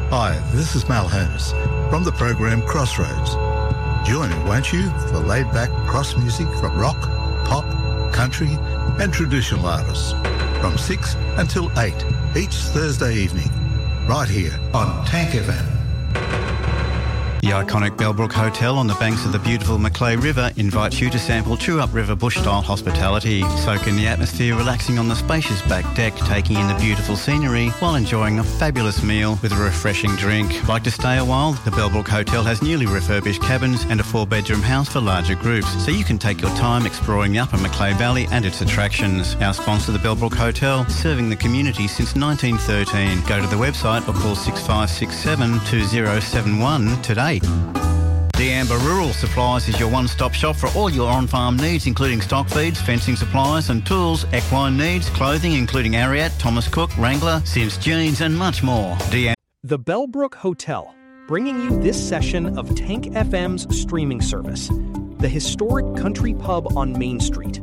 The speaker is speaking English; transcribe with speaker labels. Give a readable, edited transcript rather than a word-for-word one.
Speaker 1: Hi, this is Mal Holmes from the program Crossroads. Join me, won't you, for laid-back cross music from rock, pop, country and traditional artists from 6 until 8 each Thursday evening, right here on Tank FM.
Speaker 2: The iconic Bellbrook Hotel on the banks of the beautiful Macleay River invites you to sample true upriver bush-style hospitality. Soak in the atmosphere, relaxing on the spacious back deck, taking in the beautiful scenery while enjoying a fabulous meal with a refreshing drink. Like to stay a while? The Bellbrook Hotel has newly refurbished cabins and a 4-bedroom house for larger groups, so you can take your time exploring the upper Macleay Valley and its attractions. Our sponsor, the Bellbrook Hotel, serving the community since 1913. Go to the website or call 6567 2071 today. D'Amber Rural Supplies is your one-stop shop for all your on-farm needs, including stock feeds, fencing supplies and tools, equine needs, clothing including Ariat, Thomas Cook, Wrangler, Sims Jeans and much more.
Speaker 3: The Bellbrook Hotel, bringing you this session of Tank FM's streaming service, the historic country pub on Main Street.